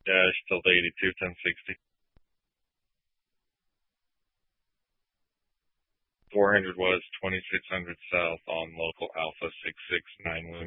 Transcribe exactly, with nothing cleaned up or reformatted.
Yeah, still the eighty-two ten sixty. four hundred was twenty-six hundred south on local Alpha six six nine Luna.